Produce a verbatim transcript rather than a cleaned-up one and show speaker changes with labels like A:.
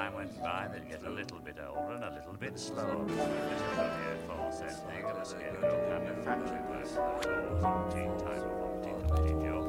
A: time went by, they'd get a little bit older and a little bit slower. This is what the false thing, and the scarecrow kind of factory work, those old teen type of old teen